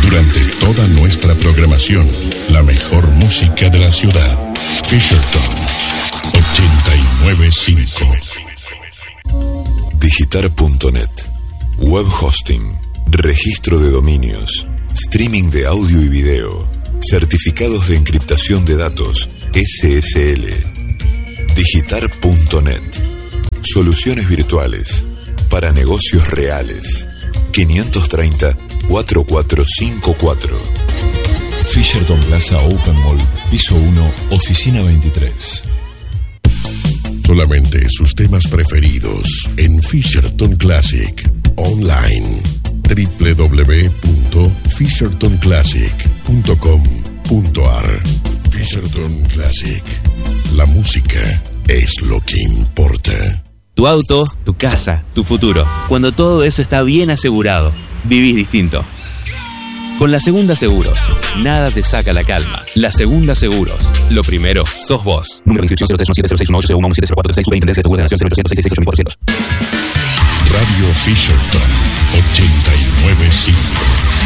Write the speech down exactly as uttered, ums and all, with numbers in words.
Durante toda nuestra programación, la mejor música de la ciudad. Fisherton ochenta y nueve punto cinco. Digitar punto net. Web hosting, registro de dominios, streaming de audio y video, certificados de encriptación de datos, S S L. Digitar punto net. Soluciones virtuales para negocios reales. quinientos treinta, cuarenta y cuatro cincuenta y cuatro. Fisherton Plaza Open Mall, piso uno, oficina veintitrés. Solamente sus temas preferidos en Fisherton Classic online. doble u doble u doble u punto fisherton classic punto com punto a r. Fisherton Classic. La música es lo que importa. Tu auto, tu casa, tu futuro. Cuando todo eso está bien asegurado, vivís distinto. Con La Segunda Seguros, nada te saca la calma. La Segunda Seguros, lo primero sos vos. Número de inscripción cero tres uno siete cero seis uno ocho cero uno siete cero cuatro tres seis. Superintendencia de Seguros de la Nación cero ochocientos seis seis ocho cuatrocientos. Radio Fisherton ochenta y nueve punto cinco.